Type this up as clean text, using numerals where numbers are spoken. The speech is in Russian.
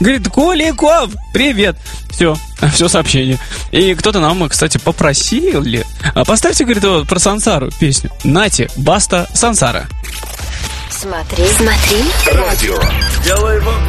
Говорит, Куликов, привет. Все сообщение. И кто-то нам, кстати, попросил, поставьте, говорит, вот про Сансару песню. Нате, Баста, Сансара. Смотри. Радио. Делай